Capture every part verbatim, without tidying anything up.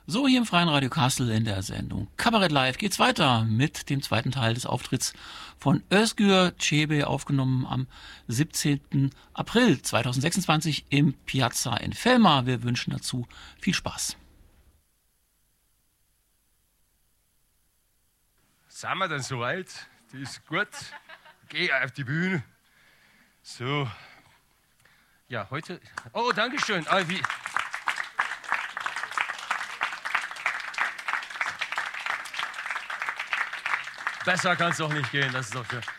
So, hier im Freien Radio Kassel in der Sendung Kabarett Live geht's weiter mit dem zweiten Teil des Auftritts von Özgür Çebe, aufgenommen am siebzehnten April zweitausendsechsundzwanzig im Piazza in Velmar. Wir wünschen dazu viel Spaß. Sind wir denn soweit? Das ist gut. Geh auf die Bühne. So. Ja, heute. Oh, danke schön. Ah, wie. Besser kann es doch nicht gehen. Das ist doch schön.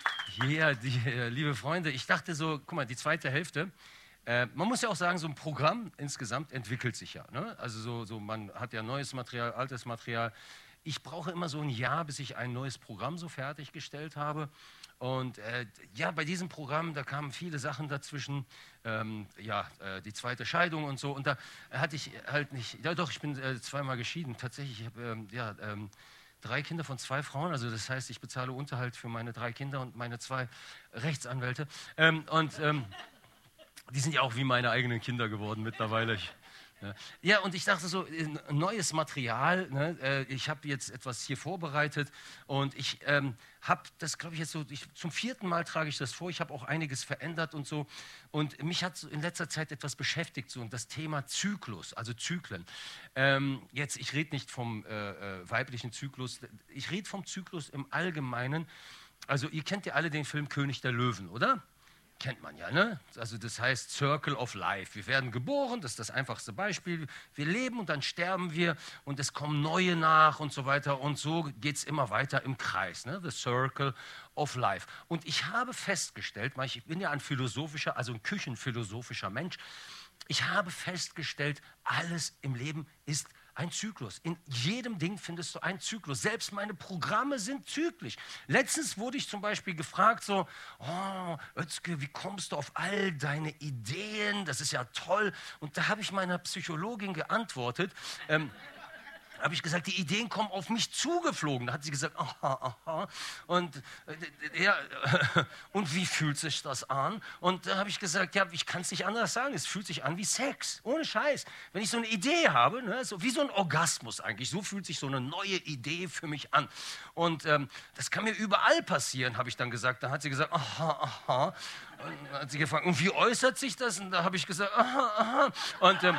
Ja, die, äh, liebe Freunde, ich dachte so, guck mal, die zweite Hälfte. Äh, man muss ja auch sagen, so ein Programm insgesamt entwickelt sich ja. Ne? Also so, so, man hat ja neues Material, altes Material. Ich brauche immer so ein Jahr, bis ich ein neues Programm so fertiggestellt habe. Und äh, ja, bei diesem Programm, da kamen viele Sachen dazwischen, ähm, ja, äh, die zweite Scheidung und so. Und da hatte ich halt nicht, ja doch, ich bin äh, zweimal geschieden. Tatsächlich, ich habe ähm, ja, ähm, drei Kinder von zwei Frauen. Also das heißt, ich bezahle Unterhalt für meine drei Kinder und meine zwei Rechtsanwälte. Ähm, und ähm, die sind ja auch wie meine eigenen Kinder geworden mittlerweile. Ich, Ja, und ich dachte so, neues Material, ne? Ich habe jetzt etwas hier vorbereitet und ich ähm, habe das, glaube ich, jetzt so, ich, zum vierten Mal trage ich das vor, ich habe auch einiges verändert und so, und mich hat so in letzter Zeit etwas beschäftigt, so, und das Thema Zyklus, also Zyklen. Ähm, jetzt, ich rede nicht vom äh, äh, weiblichen Zyklus, ich rede vom Zyklus im Allgemeinen. Also ihr kennt ja alle den Film König der Löwen, oder? Kennt man ja, ne? Also das heißt Circle of Life. Wir werden geboren, das ist das einfachste Beispiel. Wir leben und dann sterben wir und es kommen neue nach und so weiter. Und so geht es immer weiter im Kreis, ne? The Circle of Life. Und ich habe festgestellt, ich bin ja ein philosophischer, also ein küchenphilosophischer Mensch, ich habe festgestellt, alles im Leben ist ein Zyklus. In jedem Ding findest du einen Zyklus. Selbst meine Programme sind zyklisch. Letztens wurde ich zum Beispiel gefragt, so, oh, Özgür, wie kommst du auf all deine Ideen? Das ist ja toll. Und da habe ich meiner Psychologin geantwortet, ähm, habe ich gesagt, die Ideen kommen auf mich zugeflogen. Da hat sie gesagt, aha, aha. Und, äh, ja, und wie fühlt sich das an? Und da habe ich gesagt, ja, ich kann es nicht anders sagen. Es fühlt sich an wie Sex, ohne Scheiß. Wenn ich so eine Idee habe, ne, so wie so ein Orgasmus eigentlich, so fühlt sich so eine neue Idee für mich an. Und ähm, das kann mir überall passieren, habe ich dann gesagt. Da hat sie gesagt, aha, aha. Und dann hat sie gefragt, und wie äußert sich das? Und da habe ich gesagt, aha, aha. Und ähm,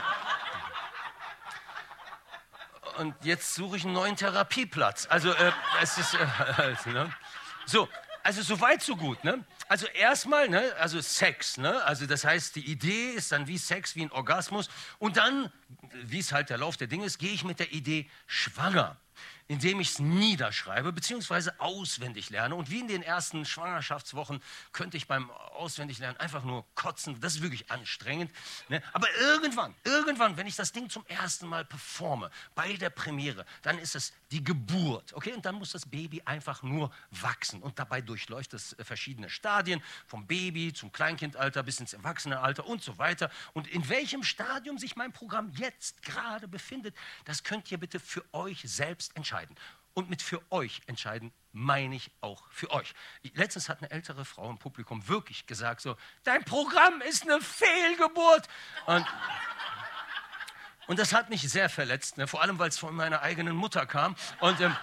Und jetzt suche ich einen neuen Therapieplatz. Also, äh, es ist, äh, also, ne? So, also so weit, so gut, ne? Also erstmal, ne, also Sex, ne? Also das heißt, die Idee ist dann wie Sex, wie ein Orgasmus. Und dann, wie es halt der Lauf der Dinge ist, gehe ich mit der Idee schwanger, indem ich es niederschreibe bzw. auswendig lerne. Und wie in den ersten Schwangerschaftswochen könnte ich beim Auswendiglernen einfach nur kotzen. Das ist wirklich anstrengend. Ne? Aber irgendwann, irgendwann, wenn ich das Ding zum ersten Mal performe, bei der Premiere, dann ist es die Geburt. Okay? Und dann muss das Baby einfach nur wachsen. Und dabei durchläuft es verschiedene Stadien, vom Baby zum Kleinkindalter bis ins Erwachsenenalter und so weiter. Und in welchem Stadium sich mein Programm jetzt gerade befindet, das könnt ihr bitte für euch selbst entscheiden. Und mit für euch entscheiden meine ich auch für euch. Letztens hat eine ältere Frau im Publikum wirklich gesagt so, dein Programm ist eine Fehlgeburt. Und, und das hat mich sehr verletzt, ne? Vor allem, weil es von meiner eigenen Mutter kam. Und ähm,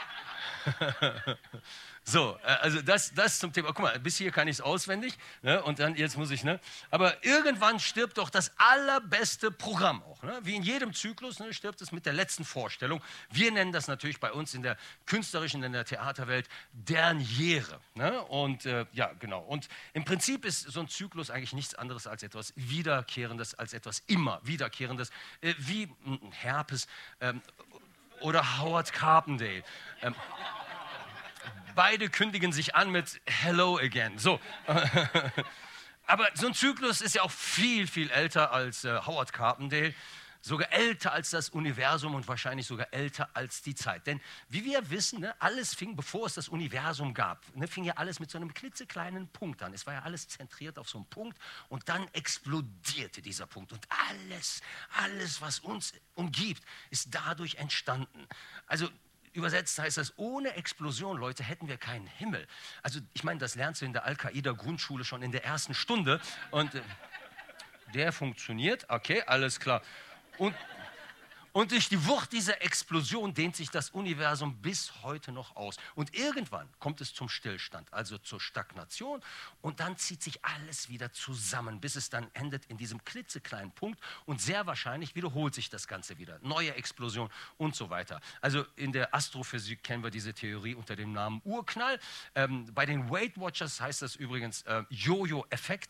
so, also das, das zum Thema. Guck mal, bis hier kann ich es auswendig, ne? Und dann jetzt muss ich, ne? Aber irgendwann stirbt doch das allerbeste Programm auch, ne? Wie in jedem Zyklus, ne, stirbt es mit der letzten Vorstellung. Wir nennen das natürlich bei uns in der künstlerischen, in der Theaterwelt Derniere, ne? Und äh, ja, genau. Und im Prinzip ist so ein Zyklus eigentlich nichts anderes als etwas Wiederkehrendes, als etwas immer Wiederkehrendes, äh, wie äh, Herpes ähm, oder Howard Carpendale. Ähm, Beide kündigen sich an mit Hello again. So. Aber so ein Zyklus ist ja auch viel, viel älter als äh, Howard Carpendale. Sogar älter als das Universum und wahrscheinlich sogar älter als die Zeit. Denn wie wir wissen, ne, alles fing, bevor es das Universum gab, ne, fing ja alles mit so einem klitzekleinen Punkt an. Es war ja alles zentriert auf so einen Punkt und dann explodierte dieser Punkt. Und alles, alles, was uns umgibt, ist dadurch entstanden. Also übersetzt heißt das, ohne Explosion, Leute, hätten wir keinen Himmel. Also ich meine, das lernst du in der Al-Qaida-Grundschule schon in der ersten Stunde. Und äh, der funktioniert, okay, alles klar. Und, Und durch die Wucht dieser Explosion dehnt sich das Universum bis heute noch aus. Und irgendwann kommt es zum Stillstand, also zur Stagnation. Und dann zieht sich alles wieder zusammen, bis es dann endet in diesem klitzekleinen Punkt. Und sehr wahrscheinlich wiederholt sich das Ganze wieder. Neue Explosion und so weiter. Also in der Astrophysik kennen wir diese Theorie unter dem Namen Urknall. Ähm, bei den Weight Watchers heißt das übrigens äh, Jojo-Effekt.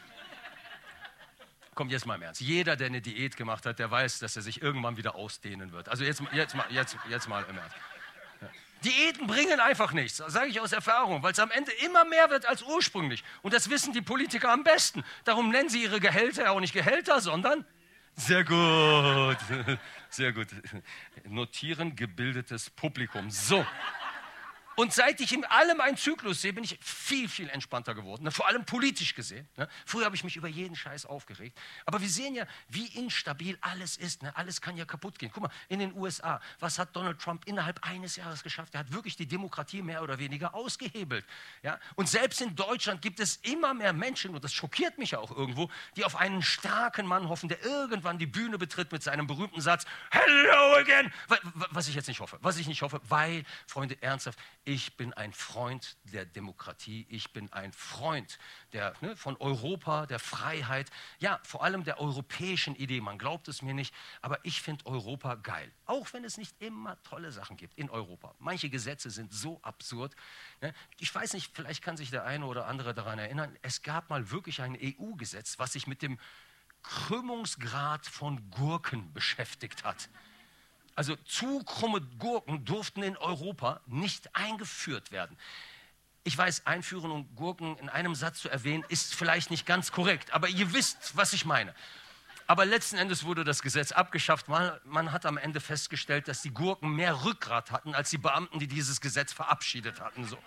Kommt jetzt mal im Ernst. Jeder, der eine Diät gemacht hat, der weiß, dass er sich irgendwann wieder ausdehnen wird. Also jetzt, jetzt, mal, jetzt, jetzt mal im Ernst. Ja. Diäten bringen einfach nichts, das sage ich aus Erfahrung, weil es am Ende immer mehr wird als ursprünglich. Und das wissen die Politiker am besten. Darum nennen sie ihre Gehälter auch nicht Gehälter, sondern... Sehr gut, sehr gut. Notieren, gebildetes Publikum. So. Und seit ich in allem einen Zyklus sehe, bin ich viel, viel entspannter geworden. Vor allem politisch gesehen. Früher habe ich mich über jeden Scheiß aufgeregt. Aber wir sehen ja, wie instabil alles ist. Alles kann ja kaputt gehen. Guck mal, in den U S A, was hat Donald Trump innerhalb eines Jahres geschafft? Er hat wirklich die Demokratie mehr oder weniger ausgehebelt. Ja? Und selbst in Deutschland gibt es immer mehr Menschen, und das schockiert mich ja auch irgendwo, die auf einen starken Mann hoffen, der irgendwann die Bühne betritt mit seinem berühmten Satz, Hello again! Was ich jetzt nicht hoffe. Was ich nicht hoffe, weil, Freunde, ernsthaft, ich bin ein Freund der Demokratie, ich bin ein Freund der, ne, von Europa, der Freiheit, ja, vor allem der europäischen Idee. Man glaubt es mir nicht, aber ich finde Europa geil. Auch wenn es nicht immer tolle Sachen gibt in Europa. Manche Gesetze sind so absurd. Ne? Ich weiß nicht, vielleicht kann sich der eine oder andere daran erinnern, es gab mal wirklich ein E U-Gesetz, was sich mit dem Krümmungsgrad von Gurken beschäftigt hat. Also zu krumme Gurken durften in Europa nicht eingeführt werden. Ich weiß, Einführen und Gurken in einem Satz zu erwähnen, ist vielleicht nicht ganz korrekt, aber ihr wisst, was ich meine. Aber letzten Endes wurde das Gesetz abgeschafft. Man, man hat am Ende festgestellt, dass die Gurken mehr Rückgrat hatten, als die Beamten, die dieses Gesetz verabschiedet hatten. So.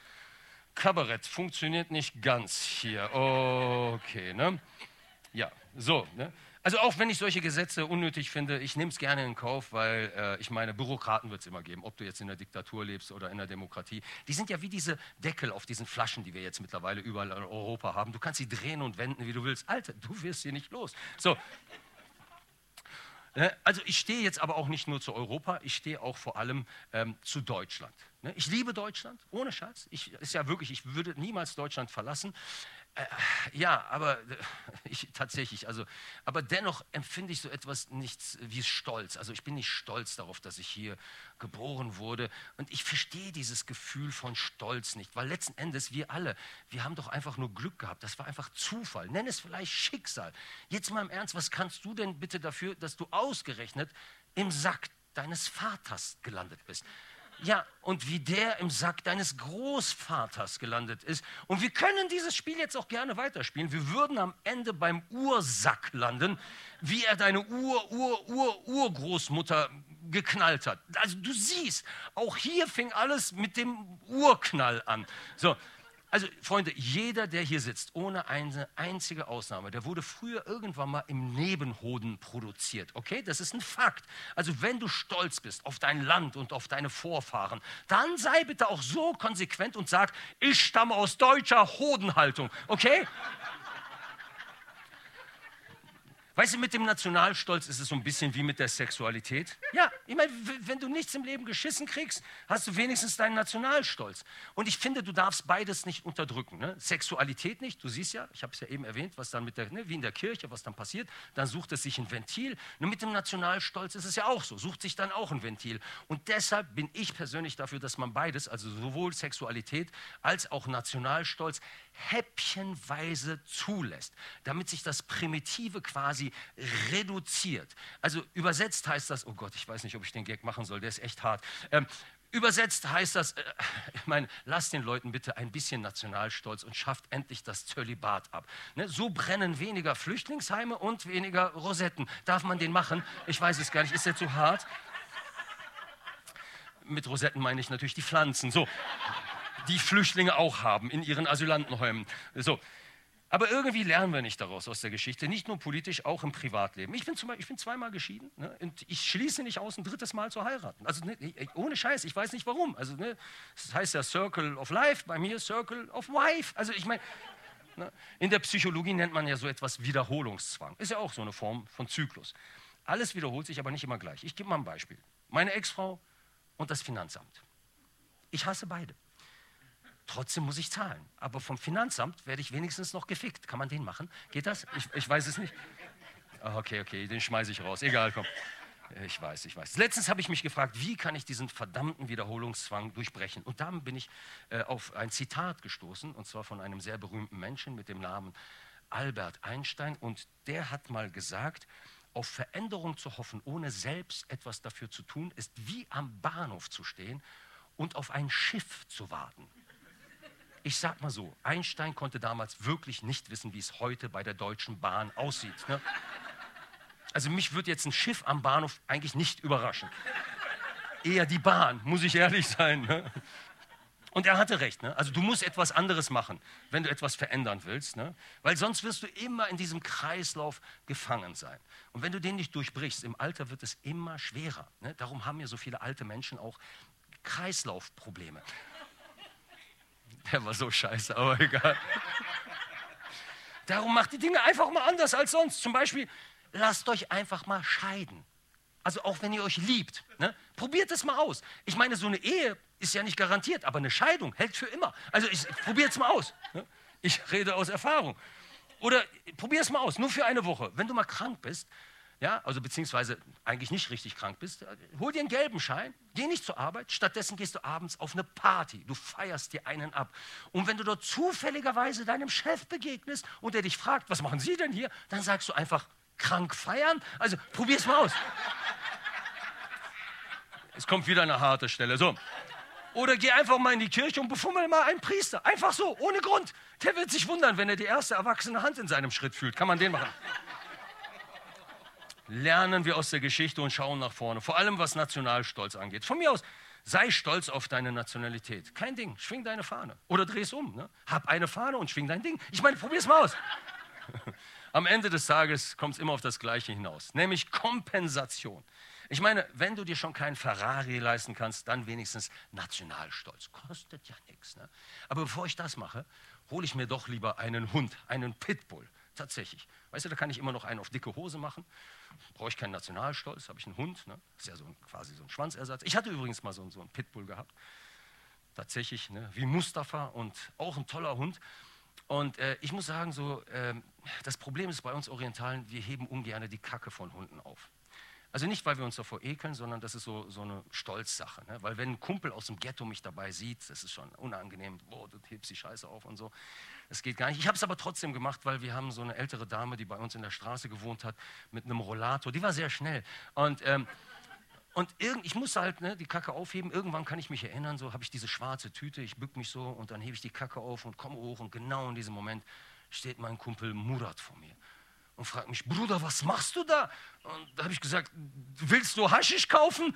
Kabarett funktioniert nicht ganz hier. Okay, ne? Ja, so, ne? Also auch wenn ich solche Gesetze unnötig finde, ich nehme es gerne in Kauf, weil äh, ich meine, Bürokraten wird es immer geben, ob du jetzt in der Diktatur lebst oder in der Demokratie. Die sind ja wie diese Deckel auf diesen Flaschen, die wir jetzt mittlerweile überall in Europa haben. Du kannst sie drehen und wenden, wie du willst. Alter, du wirst hier nicht los. So. Also ich stehe jetzt aber auch nicht nur zu Europa, ich stehe auch vor allem ähm, zu Deutschland. Ich liebe Deutschland, ohne Scheiß. Ich, ist ja wirklich, ich würde niemals Deutschland verlassen. Äh, ja, aber äh, ich tatsächlich, also, aber dennoch empfinde ich so etwas nichts wie Stolz. Also ich bin nicht stolz darauf, dass ich hier geboren wurde. Und ich verstehe dieses Gefühl von Stolz nicht, weil letzten Endes wir alle, wir haben doch einfach nur Glück gehabt. Das war einfach Zufall. Nenn es vielleicht Schicksal. Jetzt mal im Ernst, was kannst du denn bitte dafür, dass du ausgerechnet im Sack deines Vaters gelandet bist? Ja, und wie der im Sack deines Großvaters gelandet ist. Und wir können dieses Spiel jetzt auch gerne weiterspielen. Wir würden am Ende beim Ursack landen, wie er deine Ur, Ur, Ur, Urgroßmutter geknallt hat. Also du siehst, auch hier fing alles mit dem Urknall an. So. Also, Freunde, jeder, der hier sitzt, ohne eine einzige Ausnahme, der wurde früher irgendwann mal im Nebenhoden produziert, okay? Das ist ein Fakt. Also, wenn du stolz bist auf dein Land und auf deine Vorfahren, dann sei bitte auch so konsequent und sag, ich stamme aus deutscher Hodenhaltung, okay? Weißt du, mit dem Nationalstolz ist es so ein bisschen wie mit der Sexualität. Ja, ich meine, wenn du nichts im Leben geschissen kriegst, hast du wenigstens deinen Nationalstolz. Und ich finde, du darfst beides nicht unterdrücken. Ne? Sexualität nicht, du siehst ja, ich habe es ja eben erwähnt, was dann mit der, ne, wie in der Kirche, was dann passiert, dann sucht es sich ein Ventil. Nur mit dem Nationalstolz ist es ja auch so, sucht sich dann auch ein Ventil. Und deshalb bin ich persönlich dafür, dass man beides, also sowohl Sexualität als auch Nationalstolz, häppchenweise zulässt, damit sich das Primitive quasi reduziert. Also übersetzt heißt das, oh Gott, ich weiß nicht, ob ich den Gag machen soll, der ist echt hart. Ähm, übersetzt heißt das, äh, ich meine, lasst den Leuten bitte ein bisschen Nationalstolz und schafft endlich das Zölibat ab. Ne? So brennen weniger Flüchtlingsheime und weniger Rosetten. Darf man den machen? Ich weiß es gar nicht, ist der zu hart? Mit Rosetten meine ich natürlich die Pflanzen. So. Die Flüchtlinge auch haben in ihren Asylantenheimen. So. Aber irgendwie lernen wir nicht daraus aus der Geschichte, nicht nur politisch, auch im Privatleben. Ich bin, zum Beispiel, ich bin zweimal geschieden, ne, und ich schließe nicht aus, ein drittes Mal zu heiraten. Also ne, ohne Scheiß, ich weiß nicht warum. Also ne, das heißt ja Circle of Life, bei mir Circle of Wife. Also ich meine, ne, in der Psychologie nennt man ja so etwas Wiederholungszwang. Ist ja auch so eine Form von Zyklus. Alles wiederholt sich, aber nicht immer gleich. Ich gebe mal ein Beispiel. Meine Ex-Frau und das Finanzamt. Ich hasse beide. Trotzdem muss ich zahlen. Aber vom Finanzamt werde ich wenigstens noch gefickt. Kann man den machen? Geht das? Ich, ich weiß es nicht. Ah, okay, okay, den schmeiße ich raus. Egal, komm. Ich weiß, ich weiß. Letztens habe ich mich gefragt, wie kann ich diesen verdammten Wiederholungszwang durchbrechen? Und dann bin ich äh, auf ein Zitat gestoßen, und zwar von einem sehr berühmten Menschen mit dem Namen Albert Einstein. Und der hat mal gesagt, auf Veränderung zu hoffen, ohne selbst etwas dafür zu tun, ist wie am Bahnhof zu stehen und auf ein Schiff zu warten. Ich sag mal so, Einstein konnte damals wirklich nicht wissen, wie es heute bei der Deutschen Bahn aussieht. Ne? Also mich würde jetzt ein Schiff am Bahnhof eigentlich nicht überraschen. Eher die Bahn, muss ich ehrlich sein. Ne? Und er hatte recht. Ne? Also du musst etwas anderes machen, wenn du etwas verändern willst. Ne? Weil sonst wirst du immer in diesem Kreislauf gefangen sein. Und wenn du den nicht durchbrichst, im Alter wird es immer schwerer. Ne? Darum haben ja so viele alte Menschen auch Kreislaufprobleme. Der war so scheiße, aber egal. Darum macht die Dinge einfach mal anders als sonst. Zum Beispiel, lasst euch einfach mal scheiden. Also auch wenn ihr euch liebt. Ne? Probiert es mal aus. Ich meine, so eine Ehe ist ja nicht garantiert, aber eine Scheidung hält für immer. Also probiert es mal aus. Ne? Ich rede aus Erfahrung. Oder probier es mal aus, nur für eine Woche. Wenn du mal krank bist, ja, also beziehungsweise eigentlich nicht richtig krank bist, hol dir einen gelben Schein, geh nicht zur Arbeit, stattdessen gehst du abends auf eine Party, du feierst dir einen ab. Und wenn du dort zufälligerweise deinem Chef begegnest und er dich fragt, was machen Sie denn hier, dann sagst du einfach, krank feiern? Also probier's mal aus. Es kommt wieder eine harte Stelle, so. Oder geh einfach mal in die Kirche und befummel mal einen Priester, einfach so, ohne Grund. Der wird sich wundern, wenn er die erste erwachsene Hand in seinem Schritt fühlt. Kann man den machen? Lernen wir aus der Geschichte und schauen nach vorne. Vor allem, was Nationalstolz angeht. Von mir aus, sei stolz auf deine Nationalität. Kein Ding, schwing deine Fahne. Oder dreh es um. Ne? Hab eine Fahne und schwing dein Ding. Ich meine, probier's mal aus. Am Ende des Tages kommt es immer auf das Gleiche hinaus. Nämlich Kompensation. Ich meine, wenn du dir schon keinen Ferrari leisten kannst, dann wenigstens Nationalstolz. Kostet ja nichts. Ne? Aber bevor ich das mache, hole ich mir doch lieber einen Hund, einen Pitbull. Tatsächlich. Weißt du, da kann ich immer noch einen auf dicke Hose machen. Brauche ich keinen Nationalstolz, habe ich einen Hund. Ne? Ist ja so ein, quasi so ein Schwanzersatz. Ich hatte übrigens mal so, so einen Pitbull gehabt. Tatsächlich, ne? Wie Mustafa und auch ein toller Hund. Und äh, ich muss sagen, so, äh, das Problem ist bei uns Orientalen, wir heben ungern die Kacke von Hunden auf. Also nicht, weil wir uns davor ekeln, sondern das ist so, so eine Stolzsache. Ne? Weil wenn ein Kumpel aus dem Ghetto mich dabei sieht, das ist schon unangenehm, boah, du hebst die Scheiße auf und so. Das geht gar nicht. Ich habe es aber trotzdem gemacht, weil wir haben so eine ältere Dame, die bei uns in der Straße gewohnt hat, mit einem Rollator. Die war sehr schnell. Und, ähm, und irgend, ich musste halt ne, die Kacke aufheben. Irgendwann kann ich mich erinnern, so habe ich diese schwarze Tüte, ich bück mich so und dann hebe ich die Kacke auf und komme hoch. Und genau in diesem Moment steht mein Kumpel Murat vor mir. Und fragt mich, Bruder, was machst du da? Und da habe ich gesagt, willst du Haschisch kaufen?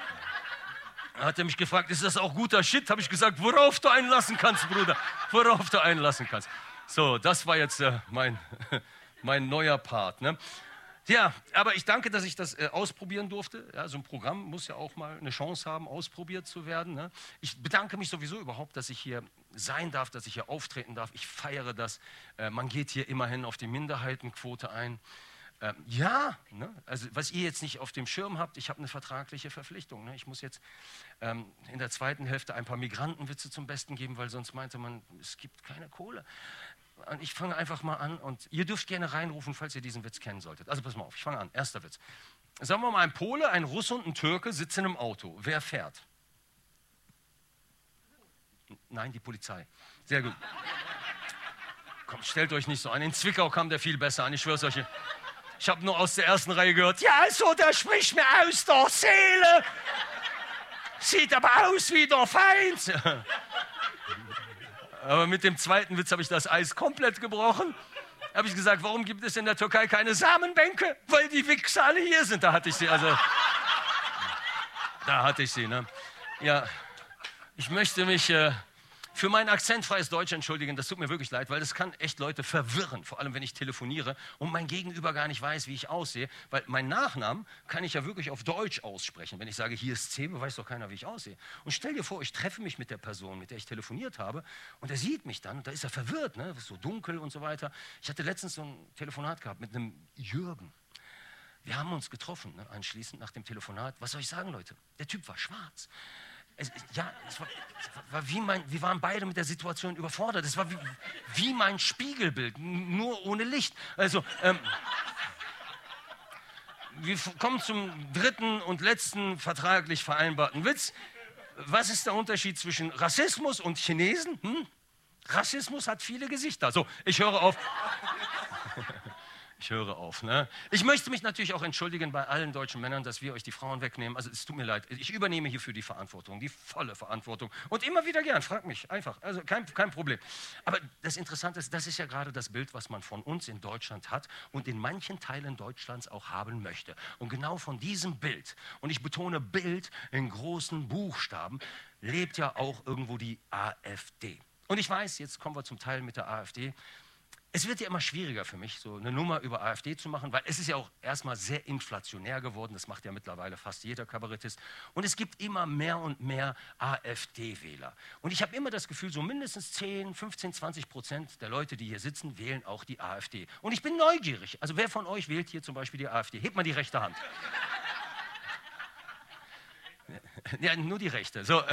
Da hat er mich gefragt, ist das auch guter Shit? Habe ich gesagt, worauf du einlassen kannst, Bruder, worauf du einlassen kannst. So, das war jetzt äh, mein, mein neuer Part. Ne? Ja, aber ich danke, dass ich das äh, ausprobieren durfte. Ja, so ein Programm muss ja auch mal eine Chance haben, ausprobiert zu werden. Ne? Ich bedanke mich sowieso überhaupt, dass ich hier sein darf, dass ich hier auftreten darf. Ich feiere das. Äh, man geht hier immerhin auf die Minderheitenquote ein. Ähm, ja, ne? Also was ihr jetzt nicht auf dem Schirm habt, ich habe eine vertragliche Verpflichtung. Ne? Ich muss jetzt ähm, in der zweiten Hälfte ein paar Migrantenwitze zum Besten geben, weil sonst meinte man, es gibt keine Kohle. Und ich fange einfach mal an und ihr dürft gerne reinrufen, falls ihr diesen Witz kennen solltet. Also pass mal auf, ich fange an. Erster Witz. Sagen wir mal, ein Pole, ein Russe und ein Türke sitzen im Auto. Wer fährt? Nein, die Polizei. Sehr gut. Kommt, stellt euch nicht so an. In Zwickau kam der viel besser an, ich schwör's euch. Ich habe nur aus der ersten Reihe gehört, ja, also, der spricht mir aus der Seele. Sieht aber aus wie der Feind. Aber mit dem zweiten Witz habe ich das Eis komplett gebrochen. Habe ich gesagt, warum gibt es in der Türkei keine Samenbänke? Weil die Wichser alle hier sind. Da hatte ich sie, also, da hatte ich sie, ne? Ja, ich möchte mich äh, für mein akzentfreies Deutsch entschuldigen. Das tut mir wirklich leid, weil das kann echt Leute verwirren. Vor allem, wenn ich telefoniere und mein Gegenüber gar nicht weiß, wie ich aussehe. Weil meinen Nachnamen kann ich ja wirklich auf Deutsch aussprechen. Wenn ich sage, hier ist Zebe, weiß doch keiner, wie ich aussehe. Und stell dir vor, ich treffe mich mit der Person, mit der ich telefoniert habe. Und er sieht mich dann, da ist er verwirrt, ne? Das ist so dunkel und so weiter. Ich hatte letztens so ein Telefonat gehabt mit einem Jürgen. Wir haben uns getroffen, ne, anschließend nach dem Telefonat. Was soll ich sagen, Leute? Der Typ war schwarz. Es, ja, es war, es war wie mein, wir waren beide mit der Situation überfordert. Es war wie, wie mein Spiegelbild, nur ohne Licht. Also, ähm, wir kommen zum dritten und letzten vertraglich vereinbarten Witz. Was ist der Unterschied zwischen Rassismus und Chinesen? Hm? Rassismus hat viele Gesichter. So, ich höre auf. Ich höre auf. Ne? Ich möchte mich natürlich auch entschuldigen bei allen deutschen Männern, dass wir euch die Frauen wegnehmen. Also es tut mir leid. Ich übernehme hierfür die Verantwortung, die volle Verantwortung. Und immer wieder gern, frag mich, einfach. Also kein, kein Problem. Aber das Interessante ist, das ist ja gerade das Bild, was man von uns in Deutschland hat und in manchen Teilen Deutschlands auch haben möchte. Und genau von diesem Bild, und ich betone Bild in großen Buchstaben, lebt ja auch irgendwo die AfD. Und ich weiß, jetzt kommen wir zum Teil mit der AfD. Es wird ja immer schwieriger für mich, so eine Nummer über AfD zu machen, weil es ist ja auch erstmal sehr inflationär geworden. Das macht ja mittlerweile fast jeder Kabarettist. Und es gibt immer mehr und mehr AfD-Wähler. Und ich habe immer das Gefühl, so mindestens zehn, fünfzehn, zwanzig Prozent der Leute, die hier sitzen, wählen auch die AfD. Und ich bin neugierig. Also wer von euch wählt hier zum Beispiel die AfD? Hebt mal die rechte Hand. Ja, nur die rechte. So.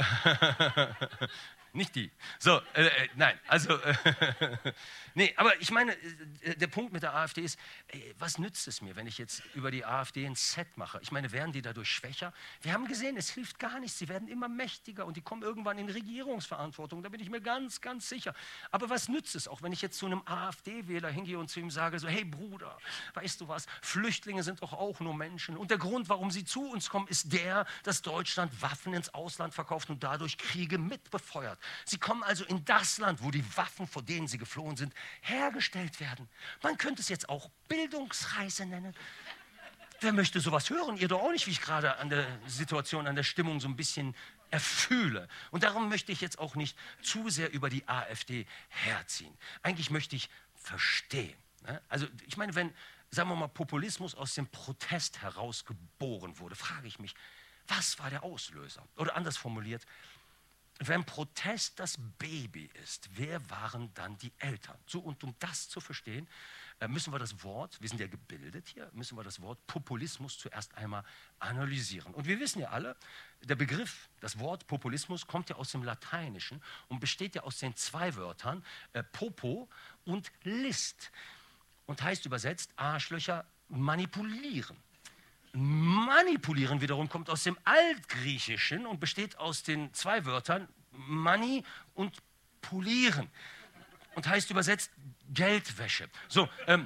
Nicht die. So, äh, äh, nein, also, äh, nee, aber ich meine, äh, der Punkt mit der AfD ist, äh, was nützt es mir, wenn ich jetzt über die AfD ein Set mache? Ich meine, werden die dadurch schwächer? Wir haben gesehen, es hilft gar nichts, sie werden immer mächtiger und die kommen irgendwann in Regierungsverantwortung, da bin ich mir ganz, ganz sicher. Aber was nützt es, auch wenn ich jetzt zu einem AfD-Wähler hingehe und zu ihm sage, so, hey Bruder, weißt du was, Flüchtlinge sind doch auch nur Menschen und der Grund, warum sie zu uns kommen, ist der, dass Deutschland Waffen ins Ausland verkauft und dadurch Kriege mitbefeuert. Sie kommen also in das Land, wo die Waffen, vor denen sie geflohen sind, hergestellt werden. Man könnte es jetzt auch Bildungsreise nennen. Wer möchte sowas hören? Ihr doch auch nicht, wie ich gerade an der Situation, an der Stimmung so ein bisschen erfühle. Und darum möchte ich jetzt auch nicht zu sehr über die AfD herziehen. Eigentlich möchte ich verstehen. Also ich meine, wenn, sagen wir mal, Populismus aus dem Protest heraus geboren wurde, frage ich mich, was war der Auslöser? Oder anders formuliert, wenn Protest das Baby ist, wer waren dann die Eltern? So, und um das zu verstehen, müssen wir das Wort, wir sind ja gebildet hier, müssen wir das Wort Populismus zuerst einmal analysieren. Und wir wissen ja alle, der Begriff, das Wort Populismus kommt ja aus dem Lateinischen und besteht ja aus den zwei Wörtern äh, Popo und List und heißt übersetzt Arschlöcher manipulieren. Manipulieren wiederum kommt aus dem Altgriechischen und besteht aus den zwei Wörtern Mani und polieren und heißt übersetzt Geldwäsche. So, ähm,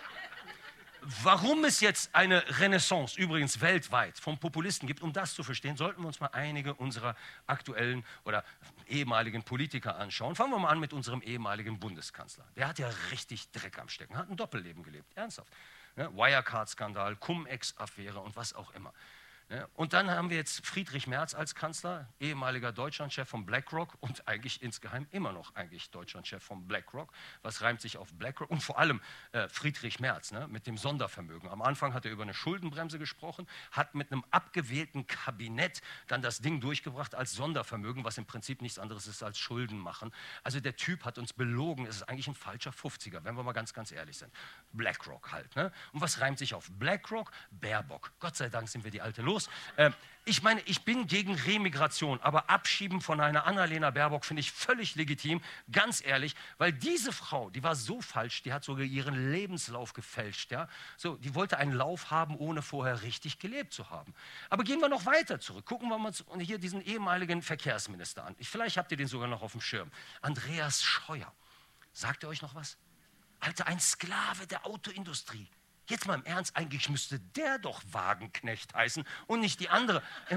warum es jetzt eine Renaissance, übrigens weltweit, von Populisten gibt, um das zu verstehen, sollten wir uns mal einige unserer aktuellen oder ehemaligen Politiker anschauen. Fangen wir mal an mit unserem ehemaligen Bundeskanzler. Der hat ja richtig Dreck am Stecken, hat ein Doppelleben gelebt, ernsthaft. Ne, Wirecard-Skandal, Cum-Ex-Affäre und was auch immer. Ne, und dann haben wir jetzt Friedrich Merz als Kanzler, ehemaliger Deutschlandchef von BlackRock und eigentlich insgeheim immer noch eigentlich Deutschlandchef von BlackRock. Was reimt sich auf BlackRock? Und vor allem äh, Friedrich Merz, ne, mit dem Sondervermögen. Am Anfang hat er über eine Schuldenbremse gesprochen, hat mit einem abgewählten Kabinett dann das Ding durchgebracht als Sondervermögen, was im Prinzip nichts anderes ist als Schulden machen. Also der Typ hat uns belogen, es ist eigentlich ein falscher fünfziger, wenn wir mal ganz, ganz ehrlich sind. BlackRock halt. Ne? Und was reimt sich auf BlackRock? Baerbock. Gott sei Dank sind wir die alte los. Äh, ich meine, ich bin gegen Remigration, aber Abschieben von einer Annalena Baerbock finde ich völlig legitim, ganz ehrlich, weil diese Frau, die war so falsch, die hat sogar ihren Lebenslauf gefälscht. Ja? So, die wollte einen Lauf haben, ohne vorher richtig gelebt zu haben. Aber gehen wir noch weiter zurück. Gucken wir uns hier diesen ehemaligen Verkehrsminister an. Ich, vielleicht habt ihr den sogar noch auf dem Schirm. Andreas Scheuer. Sagt ihr euch noch was? Alter, ein Sklave der Autoindustrie. Jetzt mal im Ernst, eigentlich müsste der doch Wagenknecht heißen und nicht die andere.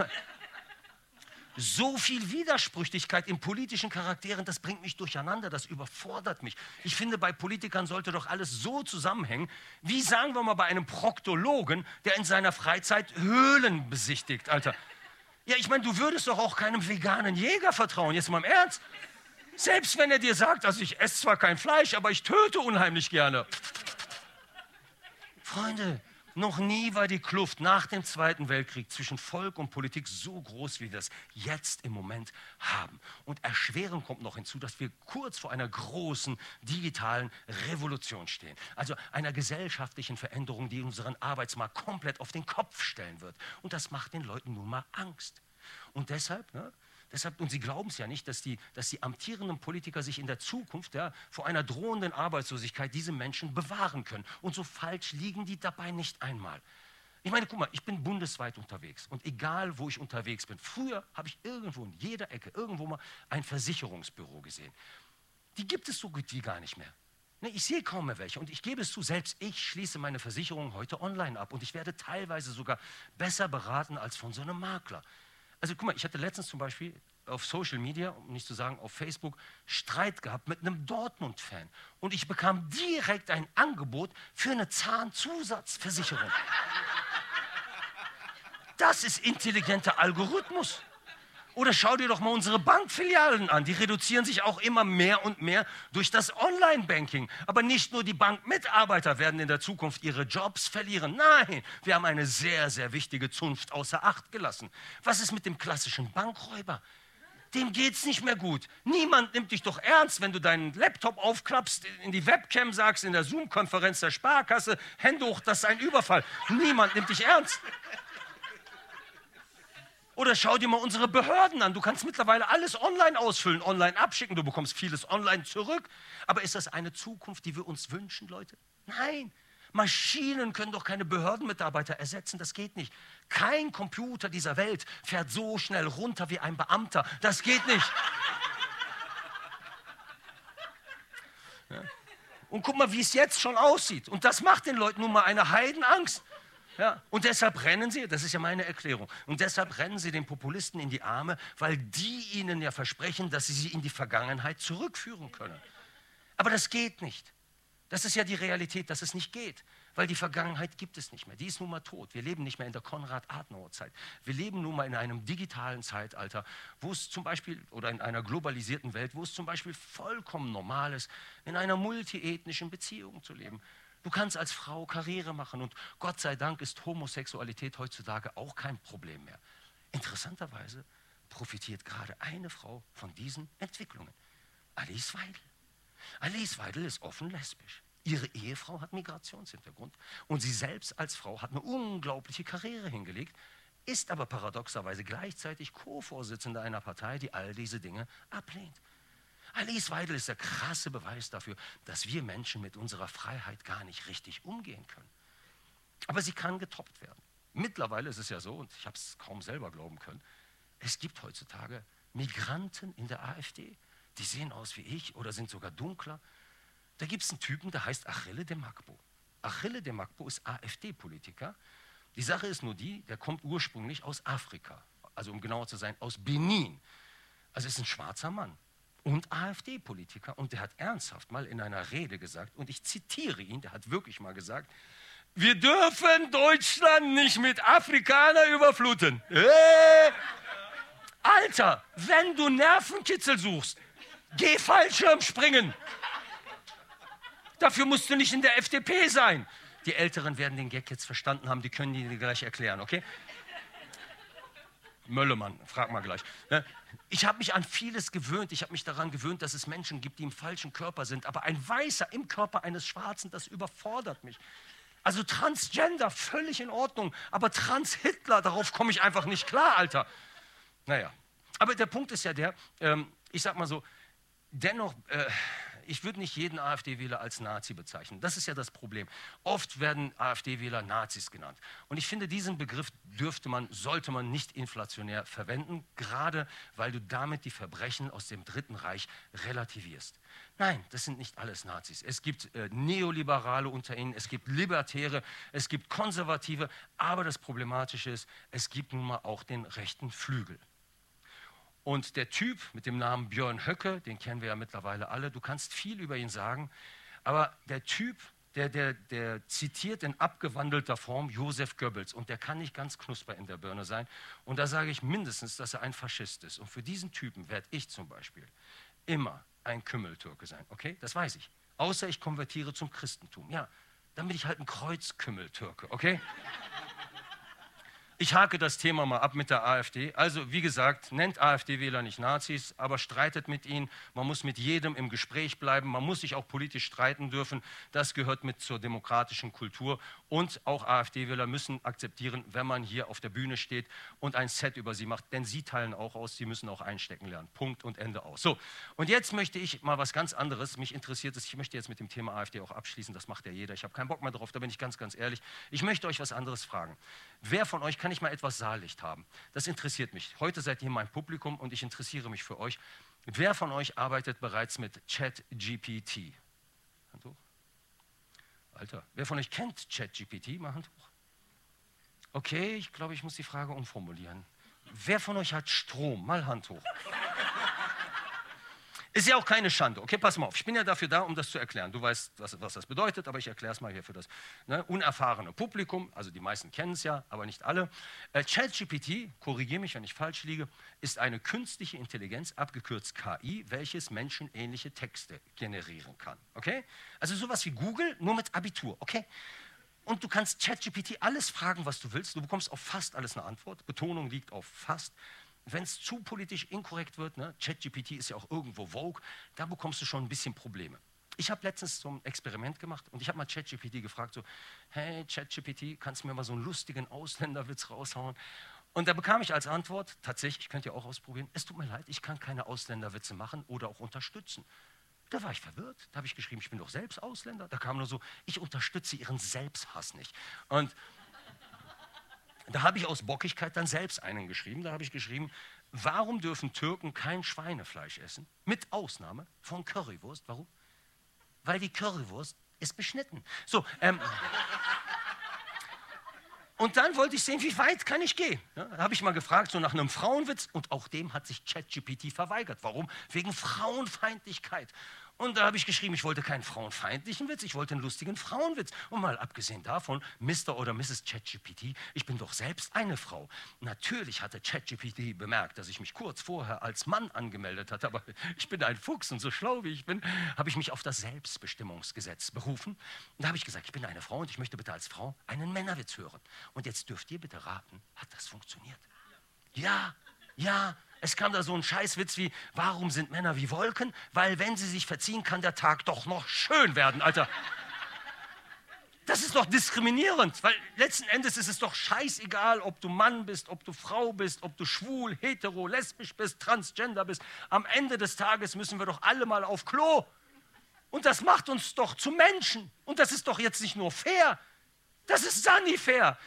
So viel Widersprüchlichkeit in politischen Charakteren, das bringt mich durcheinander, das überfordert mich. Ich finde, bei Politikern sollte doch alles so zusammenhängen, wie sagen wir mal bei einem Proktologen, der in seiner Freizeit Höhlen besichtigt, Alter. Ja, ich meine, du würdest doch auch keinem veganen Jäger vertrauen, jetzt mal im Ernst. Selbst wenn er dir sagt, also ich esse zwar kein Fleisch, aber ich töte unheimlich gerne. Freunde, Noch nie war die Kluft nach dem Zweiten Weltkrieg zwischen Volk und Politik so groß, wie wir das jetzt im Moment haben. Und erschwerend kommt noch hinzu, dass wir kurz vor einer großen digitalen Revolution stehen. Also einer gesellschaftlichen Veränderung, die unseren Arbeitsmarkt komplett auf den Kopf stellen wird. Und das macht den Leuten nun mal Angst. Und deshalb, ne, deshalb und Sie glauben es ja nicht, dass die, dass die amtierenden Politiker sich in der Zukunft ja, vor einer drohenden Arbeitslosigkeit diese Menschen bewahren können. Und so falsch liegen die dabei nicht einmal. Ich meine, guck mal, ich bin bundesweit unterwegs und egal, wo ich unterwegs bin, früher habe ich irgendwo in jeder Ecke, irgendwo mal ein Versicherungsbüro gesehen. Die gibt es so gut wie gar nicht mehr. Ne, ich sehe kaum mehr welche und ich gebe es zu, selbst ich schließe meine Versicherung heute online ab und ich werde teilweise sogar besser beraten als von so einem Makler. Also guck mal, ich hatte letztens zum Beispiel auf Social Media, um nicht zu sagen auf Facebook, Streit gehabt mit einem Dortmund-Fan. Und ich bekam direkt ein Angebot für eine Zahnzusatzversicherung. Das ist intelligenter Algorithmus. Oder schau dir doch mal unsere Bankfilialen an. Die reduzieren sich auch immer mehr und mehr durch das Online-Banking. Aber nicht nur die Bankmitarbeiter werden in der Zukunft ihre Jobs verlieren. Nein, wir haben eine sehr, sehr wichtige Zunft außer Acht gelassen. Was ist mit dem klassischen Bankräuber? Dem geht's nicht mehr gut. Niemand nimmt dich doch ernst, wenn du deinen Laptop aufklappst, in die Webcam sagst, in der Zoom-Konferenz der Sparkasse, Hände hoch, das ist ein Überfall. Niemand nimmt dich ernst. Oder schau dir mal unsere Behörden an. Du kannst mittlerweile alles online ausfüllen, online abschicken. Du bekommst vieles online zurück. Aber ist das eine Zukunft, die wir uns wünschen, Leute? Nein. Maschinen können doch keine Behördenmitarbeiter ersetzen. Das geht nicht. Kein Computer dieser Welt fährt so schnell runter wie ein Beamter. Das geht nicht. Ja. Und guck mal, wie es jetzt schon aussieht. Und das macht den Leuten nun mal eine Heidenangst. Ja, und deshalb rennen sie, das ist ja meine Erklärung, und deshalb rennen sie den Populisten in die Arme, weil die ihnen ja versprechen, dass sie sie in die Vergangenheit zurückführen können. Aber das geht nicht. Das ist ja die Realität, dass es nicht geht, weil die Vergangenheit gibt es nicht mehr. Die ist nun mal tot. Wir leben nicht mehr in der Konrad-Adenauer-Zeit. Wir leben nun mal in einem digitalen Zeitalter, wo es zum Beispiel, oder in einer globalisierten Welt, wo es zum Beispiel vollkommen normal ist, in einer multiethnischen Beziehung zu leben. Du kannst als Frau Karriere machen und Gott sei Dank ist Homosexualität heutzutage auch kein Problem mehr. Interessanterweise profitiert gerade eine Frau von diesen Entwicklungen. Alice Weidel. Alice Weidel ist offen lesbisch. Ihre Ehefrau hat Migrationshintergrund und sie selbst als Frau hat eine unglaubliche Karriere hingelegt, ist aber paradoxerweise gleichzeitig Co-Vorsitzende einer Partei, die all diese Dinge ablehnt. Alice Weidel ist der krasse Beweis dafür, dass wir Menschen mit unserer Freiheit gar nicht richtig umgehen können. Aber sie kann getoppt werden. Mittlerweile ist es ja so, und ich habe es kaum selber glauben können, es gibt heutzutage Migranten in der AfD, die sehen aus wie ich oder sind sogar dunkler. Da gibt es einen Typen, der heißt Achille de Magbo. Achille de Magbo ist AfD-Politiker. Die Sache ist nur die, der kommt ursprünglich aus Afrika, also um genauer zu sein, aus Benin. Also ist ein schwarzer Mann. Und AfD-Politiker. Und der hat ernsthaft mal in einer Rede gesagt, und ich zitiere ihn, der hat wirklich mal gesagt, wir dürfen Deutschland nicht mit Afrikanern überfluten. Äh, Alter, wenn du Nervenkitzel suchst, geh Fallschirmspringen. Dafür musst du nicht in der F D P sein. Die Älteren werden den Gag jetzt verstanden haben, die können dir gleich erklären, okay? Möllemann, frag mal gleich. Ich habe mich an vieles gewöhnt. Ich habe mich daran gewöhnt, dass es Menschen gibt, die im falschen Körper sind. Aber ein Weißer im Körper eines Schwarzen, das überfordert mich. Also Transgender, völlig in Ordnung. Aber Trans-Hitler, darauf komme ich einfach nicht klar, Alter. Naja, aber der Punkt ist ja der, ähm, ich sag mal so, dennoch, äh, ich würde nicht jeden AfD-Wähler als Nazi bezeichnen. Das ist ja das Problem. Oft werden AfD-Wähler Nazis genannt. Und ich finde, diesen Begriff dürfte man, sollte man nicht inflationär verwenden, gerade weil du damit die Verbrechen aus dem Dritten Reich relativierst. Nein, das sind nicht alles Nazis. Es gibt äh, Neoliberale unter ihnen, es gibt Libertäre, es gibt Konservative. Aber das Problematische ist, es gibt nun mal auch den rechten Flügel. Und der Typ mit dem Namen Björn Höcke, den kennen wir ja mittlerweile alle, du kannst viel über ihn sagen, aber der Typ, der, der, der zitiert in abgewandelter Form Josef Goebbels und der kann nicht ganz knusper in der Birne sein. Und da sage ich mindestens, dass er ein Faschist ist. Und für diesen Typen werde ich zum Beispiel immer ein Kümmeltürke sein, okay? Das weiß ich. Außer ich konvertiere zum Christentum. Ja, dann bin ich halt ein Kreuzkümmel-Türke, okay? Ich hake das Thema mal ab mit der AfD. Also wie gesagt, nennt AfD-Wähler nicht Nazis, aber streitet mit ihnen. Man muss mit jedem im Gespräch bleiben. Man muss sich auch politisch streiten dürfen. Das gehört mit zur demokratischen Kultur. Und auch AfD-Wähler müssen akzeptieren, wenn man hier auf der Bühne steht und ein Set über sie macht. Denn sie teilen auch aus, sie müssen auch einstecken lernen. Punkt und Ende aus. So, und jetzt möchte ich mal was ganz anderes. Mich interessiert es, ich möchte jetzt mit dem Thema AfD auch abschließen. Das macht ja jeder. Ich habe keinen Bock mehr drauf, da bin ich ganz, ganz ehrlich. Ich möchte euch was anderes fragen. Wer von euch, kann ich mal etwas Saallicht haben? Das interessiert mich. Heute seid ihr mein Publikum und ich interessiere mich für euch. Wer von euch arbeitet bereits mit ChatGPT? Hand hoch. Alter, wer von euch kennt ChatGPT? Mal Hand hoch. Okay, ich glaube, ich muss die Frage umformulieren. Wer von euch hat Strom? Mal Hand hoch. Ist ja auch keine Schande. Okay, pass mal auf. Ich bin ja dafür da, um das zu erklären. Du weißt, was, was das bedeutet, aber ich erkläre es mal hier für das ne, unerfahrene Publikum. Also die meisten kennen es ja, aber nicht alle. Äh, ChatGPT, korrigiere mich, wenn ich falsch liege, ist eine künstliche Intelligenz, abgekürzt K I, welches menschenähnliche Texte generieren kann. Okay? Also sowas wie Google, nur mit Abitur. Okay? Und du kannst ChatGPT alles fragen, was du willst. Du bekommst auf fast alles eine Antwort. Betonung liegt auf fast. Wenn es zu politisch inkorrekt wird, ne, ChatGPT ist ja auch irgendwo Vogue, da bekommst du schon ein bisschen Probleme. Ich habe letztens so ein Experiment gemacht und ich habe mal ChatGPT gefragt, so, hey ChatGPT, kannst du mir mal so einen lustigen Ausländerwitz raushauen? Und da bekam ich als Antwort, tatsächlich, könnt ihr auch ausprobieren, es tut mir leid, ich kann keine Ausländerwitze machen oder auch unterstützen. Da war ich verwirrt, da habe ich geschrieben, ich bin doch selbst Ausländer. Da kam nur so, ich unterstütze ihren Selbsthass nicht. Und da habe ich aus Bockigkeit dann selbst einen geschrieben. Da habe ich geschrieben, warum dürfen Türken kein Schweinefleisch essen? Mit Ausnahme von Currywurst. Warum? Weil die Currywurst ist beschnitten. So, ähm, und dann wollte ich sehen, wie weit kann ich gehen. Ja, da habe ich mal gefragt, so nach einem Frauenwitz. Und auch dem hat sich ChatGPT verweigert. Warum? Wegen Frauenfeindlichkeit. Und da habe ich geschrieben, ich wollte keinen frauenfeindlichen Witz, ich wollte einen lustigen Frauenwitz. Und mal abgesehen davon, Mister oder Misses ChatGPT, ich bin doch selbst eine Frau. Natürlich hatte ChatGPT bemerkt, dass ich mich kurz vorher als Mann angemeldet hatte, aber ich bin ein Fuchs und so schlau wie ich bin, habe ich mich auf das Selbstbestimmungsgesetz berufen. Und da habe ich gesagt, ich bin eine Frau und ich möchte bitte als Frau einen Männerwitz hören. Und jetzt dürft ihr bitte raten, hat das funktioniert? Ja, ja. Es kam da so ein Scheißwitz wie, warum sind Männer wie Wolken? Weil wenn sie sich verziehen, kann der Tag doch noch schön werden, Alter. Das ist doch diskriminierend, weil letzten Endes ist es doch scheißegal, ob du Mann bist, ob du Frau bist, ob du schwul, hetero, lesbisch bist, transgender bist. Am Ende des Tages müssen wir doch alle mal auf Klo. Und das macht uns doch zu Menschen. Und das ist doch jetzt nicht nur fair, das ist sanifair.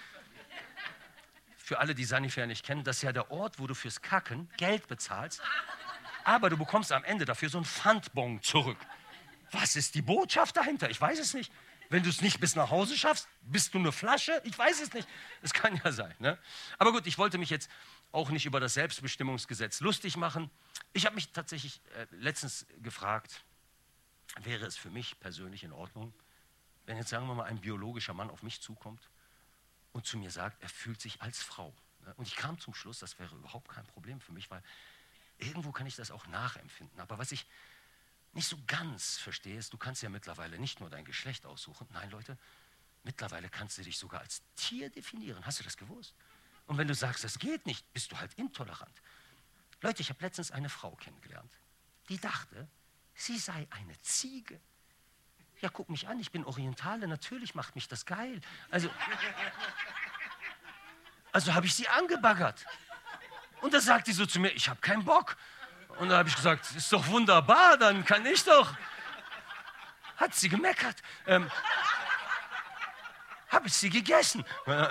Für alle, die Sanifair nicht kennen, das ist ja der Ort, wo du fürs Kacken Geld bezahlst, aber du bekommst am Ende dafür so einen Pfandbon zurück. Was ist die Botschaft dahinter? Ich weiß es nicht. Wenn du es nicht bis nach Hause schaffst, bist du eine Flasche? Ich weiß es nicht. Das kann ja sein. Ne? Aber gut, ich wollte mich jetzt auch nicht über das Selbstbestimmungsgesetz lustig machen. Ich habe mich tatsächlich äh, letztens gefragt, wäre es für mich persönlich in Ordnung, wenn jetzt, sagen wir mal, ein biologischer Mann auf mich zukommt und zu mir sagt, er fühlt sich als Frau. Und ich kam zum Schluss, das wäre überhaupt kein Problem für mich, weil irgendwo kann ich das auch nachempfinden. Aber was ich nicht so ganz verstehe, ist, du kannst ja mittlerweile nicht nur dein Geschlecht aussuchen. Nein, Leute, mittlerweile kannst du dich sogar als Tier definieren. Hast du das gewusst? Und wenn du sagst, das geht nicht, bist du halt intolerant. Leute, ich habe letztens eine Frau kennengelernt, die dachte, sie sei eine Ziege. Ja, guck mich an, ich bin Orientale, natürlich macht mich das geil. Also, also habe ich sie angebaggert. Und da sagt die so zu mir, ich habe keinen Bock. Und da habe ich gesagt, ist doch wunderbar, dann kann ich doch. Hat sie gemeckert. Ähm, habe ich sie gegessen.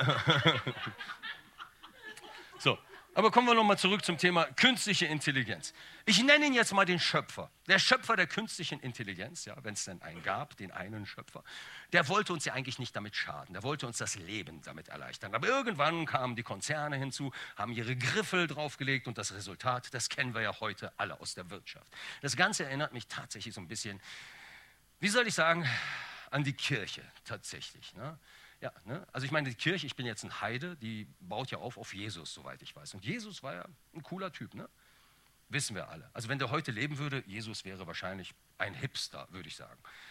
So. Aber kommen wir nochmal zurück zum Thema künstliche Intelligenz. Ich nenne ihn jetzt mal den Schöpfer. Der Schöpfer der künstlichen Intelligenz, ja, wenn es denn einen gab, den einen Schöpfer, der wollte uns ja eigentlich nicht damit schaden. Der wollte uns das Leben damit erleichtern. Aber irgendwann kamen die Konzerne hinzu, haben ihre Griffel draufgelegt und das Resultat, das kennen wir ja heute alle aus der Wirtschaft. Das Ganze erinnert mich tatsächlich so ein bisschen, wie soll ich sagen, an die Kirche tatsächlich, ne? Ja, ne? Also ich meine, die Kirche, ich bin jetzt ein Heide, die baut ja auf auf Jesus, soweit ich weiß. Und Jesus war ja ein cooler Typ, ne? Wissen wir alle. Also wenn der heute leben würde, Jesus wäre wahrscheinlich ein Hipster, würde ich sagen.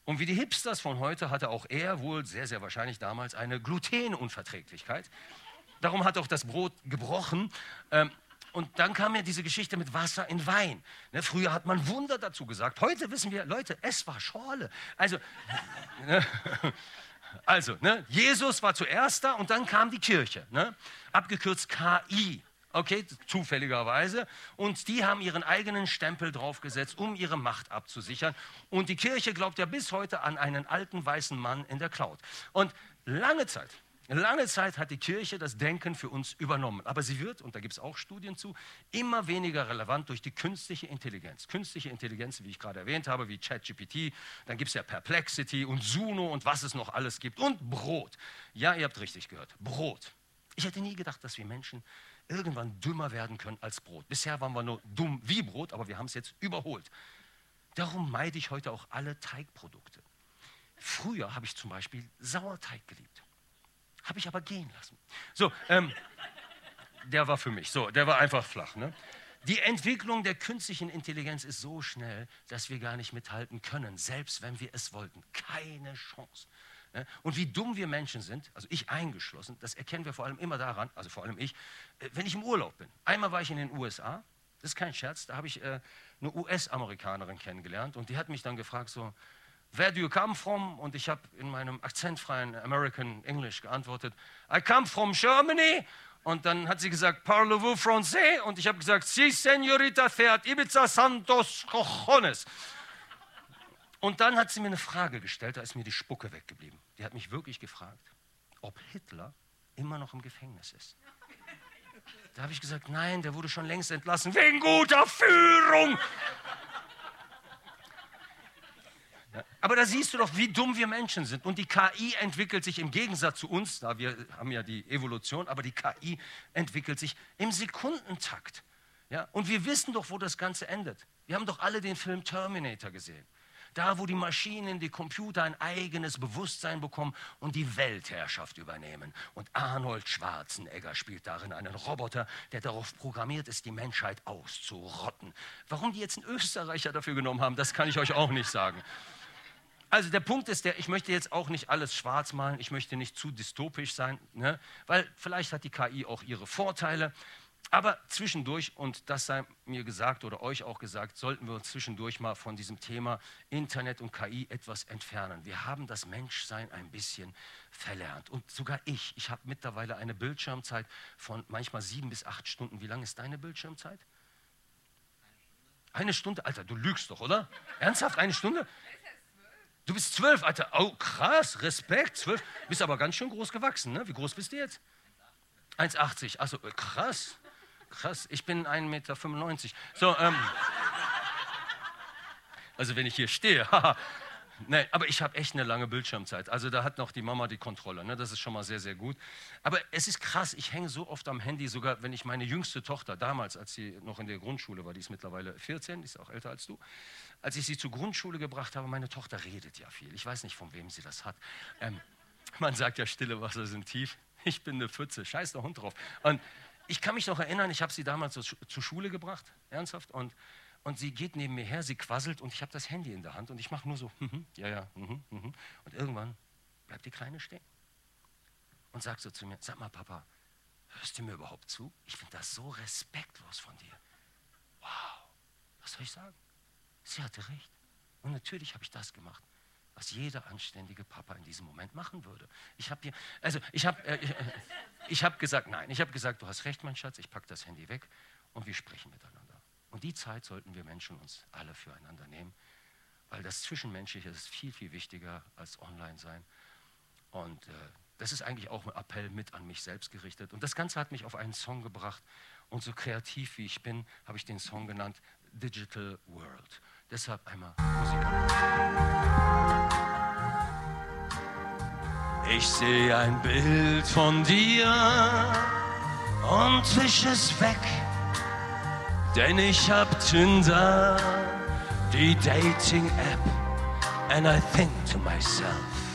Und wie die Hipsters von heute hatte auch er wohl sehr, sehr wahrscheinlich damals eine Glutenunverträglichkeit. Darum hat auch das Brot gebrochen. Ähm, und dann kam ja diese Geschichte mit Wasser in Wein. Ne, früher hat man Wunder dazu gesagt. Heute wissen wir, Leute, es war Schorle. Also, ne, also ne, Jesus war zuerst da und dann kam die Kirche. Ne, abgekürzt K I. Okay, zufälligerweise. Und die haben ihren eigenen Stempel draufgesetzt, um ihre Macht abzusichern. Und die Kirche glaubt ja bis heute an einen alten weißen Mann in der Cloud. Und lange Zeit, lange Zeit hat die Kirche das Denken für uns übernommen. Aber sie wird, und da gibt es auch Studien zu, immer weniger relevant durch die künstliche Intelligenz. Künstliche Intelligenz, wie ich gerade erwähnt habe, wie ChatGPT, dann gibt es ja Perplexity und Suno und was es noch alles gibt. Und Brot. Ja, ihr habt richtig gehört, Brot. Ich hätte nie gedacht, dass wir Menschen irgendwann dümmer werden können als Brot. Bisher waren wir nur dumm wie Brot, aber wir haben es jetzt überholt. Darum meide ich heute auch alle Teigprodukte. Früher habe ich zum Beispiel Sauerteig geliebt. Habe ich aber gehen lassen. So, ähm, der war für mich. So, der war einfach flach. Ne? Die Entwicklung der künstlichen Intelligenz ist so schnell, dass wir gar nicht mithalten können, selbst wenn wir es wollten. Keine Chance. Und wie dumm wir Menschen sind, also ich eingeschlossen, das erkennen wir vor allem immer daran, also vor allem ich, wenn ich im Urlaub bin. Einmal war ich in den U S A, das ist kein Scherz, da habe ich äh, eine U S-Amerikanerin kennengelernt und die hat mich dann gefragt so, where do you come from? Und ich habe in meinem akzentfreien American English geantwortet, I come from Germany. Und dann hat sie gesagt, parlez-vous français? Und ich habe gesagt, si, señorita, Fiat Ibiza Santos Cojones. Und dann hat sie mir eine Frage gestellt, da ist mir die Spucke weggeblieben. Die hat mich wirklich gefragt, ob Hitler immer noch im Gefängnis ist. Da habe ich gesagt, nein, der wurde schon längst entlassen, wegen guter Führung. Ja, aber da siehst du doch, wie dumm wir Menschen sind. Und die K I entwickelt sich im Gegensatz zu uns, da wir haben ja die Evolution, aber die K I entwickelt sich im Sekundentakt. Ja, und wir wissen doch, wo das Ganze endet. Wir haben doch alle den Film Terminator gesehen. Da, wo die Maschinen, die Computer ein eigenes Bewusstsein bekommen und die Weltherrschaft übernehmen. Und Arnold Schwarzenegger spielt darin einen Roboter, der darauf programmiert ist, die Menschheit auszurotten. Warum die jetzt einen Österreicher dafür genommen haben, das kann ich euch auch nicht sagen. Also der Punkt ist der, ich möchte jetzt auch nicht alles schwarz malen, ich möchte nicht zu dystopisch sein, ne? Weil vielleicht hat die K I auch ihre Vorteile. Aber zwischendurch, und das sei mir gesagt oder euch auch gesagt, sollten wir uns zwischendurch mal von diesem Thema Internet und K I etwas entfernen. Wir haben das Menschsein ein bisschen verlernt. Und sogar ich, ich habe mittlerweile eine Bildschirmzeit von manchmal sieben bis acht Stunden. Wie lang ist deine Bildschirmzeit? Eine Stunde? Alter, du lügst doch, oder? Ernsthaft, eine Stunde? Du bist zwölf, Alter. Oh, krass, Respekt, zwölf. Bist aber ganz schön groß gewachsen, ne? Wie groß bist du jetzt? eins Komma achtzig. Achso, krass. Krass, ich bin ein Meter fünfundneunzig. So, ähm, also wenn ich hier stehe, haha. Nee, aber ich habe echt eine lange Bildschirmzeit. Also da hat noch die Mama die Kontrolle, ne? Das ist schon mal sehr, sehr gut. Aber es ist krass, ich hänge so oft am Handy, sogar wenn ich meine jüngste Tochter, damals, als sie noch in der Grundschule war, die ist mittlerweile vierzehn, die ist auch älter als du, als ich sie zur Grundschule gebracht habe, meine Tochter redet ja viel. Ich weiß nicht, von wem sie das hat. Ähm, man sagt ja, stille Wasser sind tief. Ich bin eine Pfütze, scheiß der Hund drauf. Und ich kann mich noch erinnern, ich habe sie damals zur Schule gebracht, ernsthaft, und, und sie geht neben mir her, sie quasselt und ich habe das Handy in der Hand und ich mache nur so, mhm, ja, ja, mhm, mhm. Und irgendwann bleibt die Kleine stehen und sagt so zu mir, sag mal, Papa, hörst du mir überhaupt zu? Ich finde das so respektlos von dir. Wow, was soll ich sagen? Sie hatte recht. Und natürlich habe ich das gemacht, was jeder anständige Papa in diesem Moment machen würde. Ich habe dir, also ich habe, äh, ich, äh, ich habe gesagt, nein, ich habe gesagt, du hast recht, mein Schatz, ich packe das Handy weg und wir sprechen miteinander. Und die Zeit sollten wir Menschen uns alle füreinander nehmen, weil das Zwischenmenschliche ist viel, viel wichtiger als Online-Sein. Und äh, das ist eigentlich auch ein Appell mit an mich selbst gerichtet. Und das Ganze hat mich auf einen Song gebracht. Und so kreativ wie ich bin, habe ich den Song genannt Digital World. Deshalb einmal Musik. Ich sehe ein Bild von dir und wisch es weg, denn ich hab Tinder, die Dating-App, and I think to myself,